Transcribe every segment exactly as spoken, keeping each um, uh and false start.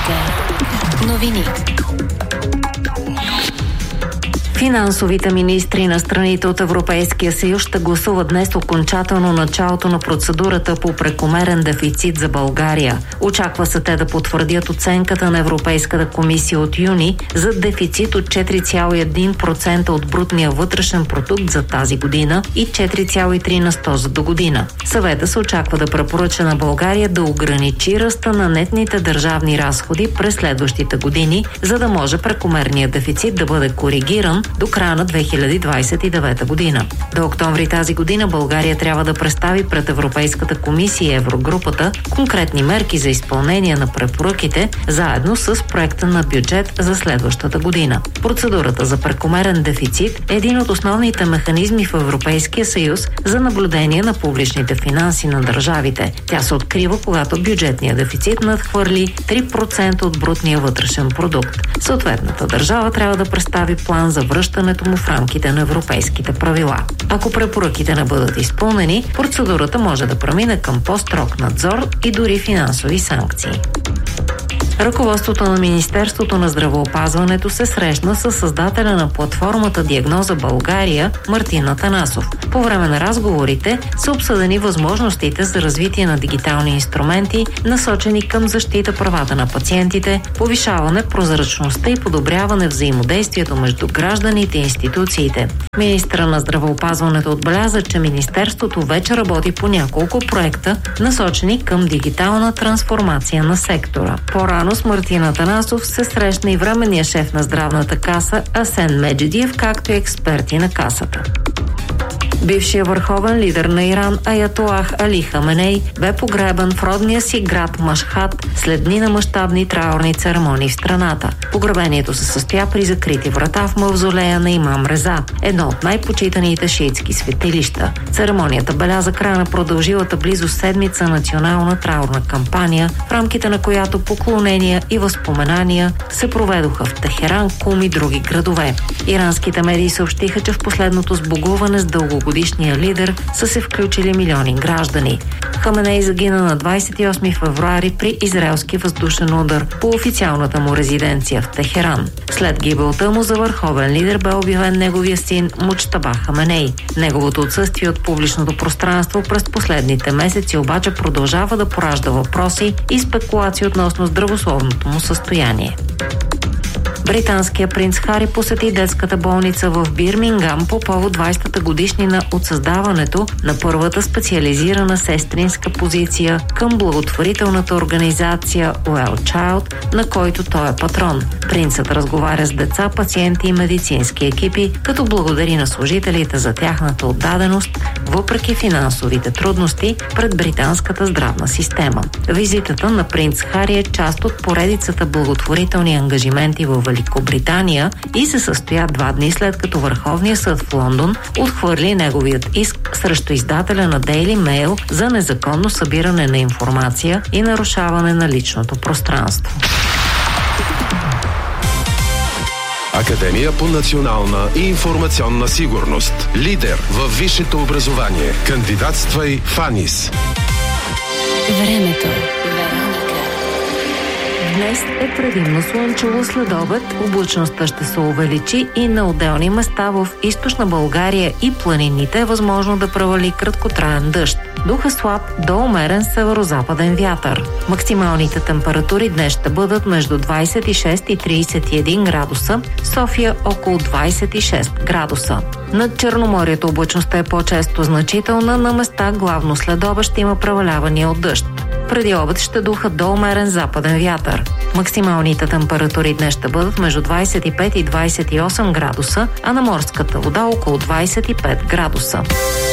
Вероника. Новини. Финансовите министри на страните от Европейския съюз ще гласуват днес окончателно началото на процедурата по прекомерен дефицит за България. Очаква се те да потвърдят оценката на Европейската комисия от юни за дефицит от четири цяло и едно процента от брутния вътрешен продукт за тази година и четири цяло и три на сто за до година. Съвета се очаква да препоръча на България да ограничи ръста на нетните държавни разходи през следващите години, за да може прекомерният дефицит да бъде коригиран до края на две хиляди двадесет и девета година. До октомври тази година България трябва да представи пред Европейската комисия и Еврогрупата конкретни мерки за изпълнение на препоръките, заедно с проекта на бюджет за следващата година. Процедурата за прекомерен дефицит е един от основните механизми в Европейския съюз за наблюдение на публичните финанси на държавите. Тя се открива, когато бюджетният дефицит надхвърли три процента от брутния вътрешен продукт. Съответната държава трябва да представи план за връщането му в рамките на европейските правила. Ако препоръките не бъдат изпълнени, процедурата може да премине към по-строг надзор и дори финансови санкции. Ръководството на Министерството на здравеопазването се срещна с създателя на платформата Диагноза България Мартин Атанасов. По време на разговорите са обсъдени възможностите за развитие на дигитални инструменти, насочени към защита правата на пациентите, повишаване прозрачността и подобряване взаимодействието между гражданите и институциите. Министърът на здравеопазването отбеляза, че Министерството вече работи по няколко проекта, насочени към дигитална трансформация на сектора. По-рано с Мартин Атанасов се срещна и временния шеф на здравната каса Асен Меджидиев, както и експерти на касата. Бившият върховен лидер на Иран Аятолах Али Хаменей бе погребан в родния си град Машхад след дни на мащабни траурни церемонии в страната. Погребението се състоя при закрити врата в мавзолея на Имам Реза, едно от най-почитаните шиитски светилища. Церемонията беляза края на продължилата близо седмица национална траурна кампания, в рамките на която поклонения и възпоменания се проведоха в Техеран, Кум и други градове. Иранските медии съобщиха, че в последното сбогуване с дългогодишния лидер са се включили милиони граждани. Хаменей загина на двадесет и осми февруари при израелски въздушен удар по официалната му резиденция в Техеран. След гибелта му за върховен лидер бе обявен неговия син Муджтаба Хаменей. Неговото отсъствие от публичното пространство през последните месеци обаче продължава да поражда въпроси и спекулации относно здравословното му състояние. Британският принц Хари посети детската болница в Бирмингам по повод двадесетата годишнина от създаването на първата специализирана сестринска позиция към благотворителната организация Well Child, на който той е патрон. Принцът разговаря с деца, пациенти и медицински екипи, като благодари на служителите за тяхната отдаденост, въпреки финансовите трудности пред британската здравна система. Визитата на принц Хари е част от поредицата благотворителни ангажименти във Великобритания и се състоя два дни след като Върховният съд в Лондон отхвърли неговият иск срещу издателя на Daily Mail за незаконно събиране на информация и нарушаване на личното пространство. Академия по национална и информационна сигурност. Лидер във висшето образование. Кандидатствай в АНИС. Времето. Днес е предимно слънчево, след обед облачността ще се увеличи и на отделни места в източна България и планините е възможно да провали краткотраен дъжд. Духа слаб до умерен северо-западен вятър. Максималните температури днес ще бъдат между двадесет и шест и тридесет и един градуса, София около двадесет и шест градуса. Над Черноморието облачността е по-често значителна, на места главно след обед ще има превалявания от дъжд. Преди обед ще духа до умерен западен вятър. Максималните температури днес ще бъдат между двадесет и пет и двадесет и осем градуса, а на морската вода около двадесет и пет градуса.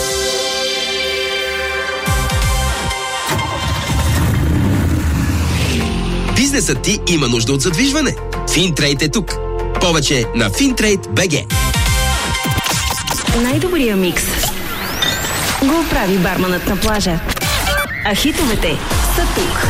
Бизнесът ти има нужда от задвижване. Финтрейд е тук. Повече на Финтрейд точка би джи. Най-добрия микс го прави барманът на плажа. А хитовете са тук.